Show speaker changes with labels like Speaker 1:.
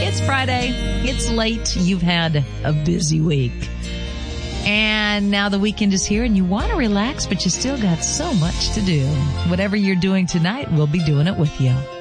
Speaker 1: It's Friday. It's late. You've had a busy week. And now the weekend is here and you want to relax, but you still got so much to do. Whatever you're doing tonight, we'll be doing it with you.